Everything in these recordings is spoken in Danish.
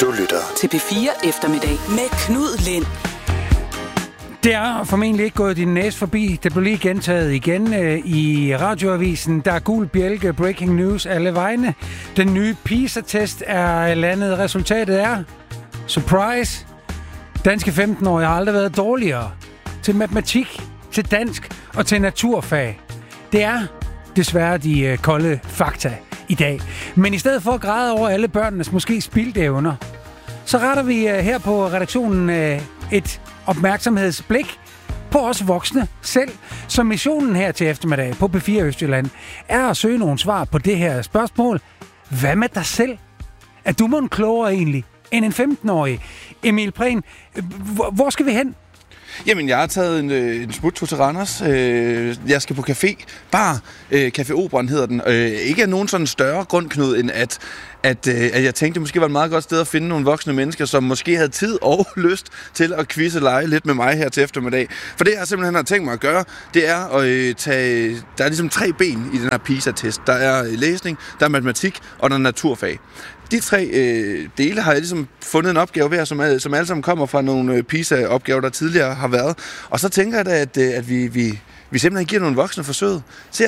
Du lytter til P4 Eftermiddag med Knud Lind. Det er formentlig ikke gået din næse forbi. Det blev lige gentaget igen i radioavisen. Der er gul bjælke, breaking news alle vegne. Den nye PISA-test er landet. Resultatet er surprise. Danske 15-årige har aldrig været dårligere til matematik, til dansk og til naturfag. Det er desværre de kolde fakta i dag. Men i stedet for at græde over alle børnenes måske spildte evner, så retter vi her på redaktionen et opmærksomhedsblik på os voksne selv. Så missionen her til eftermiddag på P4 Østjylland er at søge nogle svar på det her spørgsmål. Hvad med dig selv? Er du måske klogere egentlig end en 15-årig? Emil Prehn, hvor skal vi hen? Jamen, jeg har taget en smuttur til Randers. Jeg skal på café. Bar. Café Operan hedder den. Ikke af nogen sådan større grund, Knud, end at jeg tænkte, det måske var et meget godt sted at finde nogle voksne mennesker, som måske havde tid og lyst til at quizze lege lidt med mig her til eftermiddag. For det, jeg simpelthen har tænkt mig at gøre, det er at tage... Der er ligesom 3 ben i den her PISA-test. Der er læsning, der er matematik og der er naturfag. De 3 dele har jeg ligesom fundet en opgave ved, som alle sammen kommer fra nogle PISA-opgaver, der tidligere har været. Og så tænker jeg da, at vi simpelthen giver nogle voksne forsøget. Se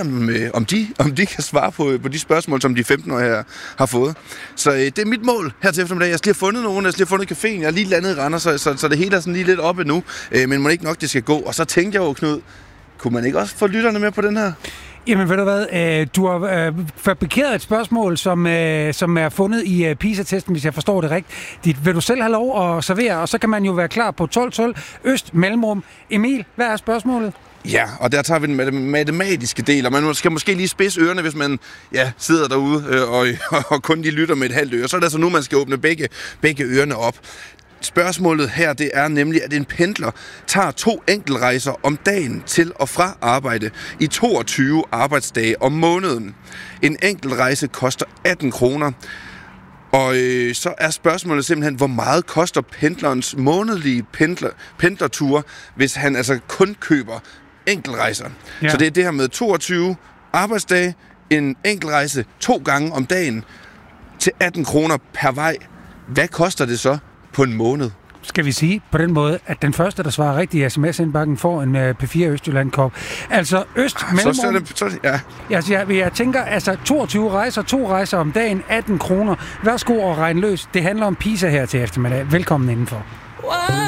om de kan svare på de spørgsmål, som de 15-årige her har fået. Så det er mit mål her til eftermiddag. Jeg skal have fundet nogen, jeg skal have fundet caféen. Jeg er lige landet i Randers, så det hele er sådan lige lidt oppe nu. Men må ikke nok, det skal gå. Og så tænkte jeg jo, Knud, kunne man ikke også få lytterne med på den her? Jamen ved du hvad, du har fabrikeret et spørgsmål, som er fundet i PISA-testen, hvis jeg forstår det rigtigt. Vil du selv have lov at servere, og så kan man jo være klar på 12-12, øst, mellemrum. Emil, hvad er spørgsmålet? Ja, og der tager vi den matematiske del, og man skal måske lige spidse ørerne, hvis man sidder derude og kun lige lytter med et halvt øre. Så er det altså nu, man skal åbne begge ørerne op. Spørgsmålet her, det er nemlig, at en pendler tager 2 enkeltrejser om dagen til og fra arbejde i 22 arbejdsdage om måneden. En enkeltrejse koster 18 kroner. Og så er spørgsmålet simpelthen, hvor meget koster pendlerens månedlige pendlerture, hvis han altså kun køber enkeltrejser. Ja. Så det er det her med 22 arbejdsdage, en enkeltrejse 2 gange om dagen til 18 kroner per vej. Hvad koster det så på en måned? Skal vi sige på den måde, at den første, der svarer rigtigt i sms-indbakken, får en P4 Østjylland-kop. Altså øst, mellemrum... Jeg tænker, altså 22 rejser, 2 rejser om dagen, 18 kroner. Værsgo og regn løs. Det handler om PISA her til eftermiddag. Velkommen indenfor.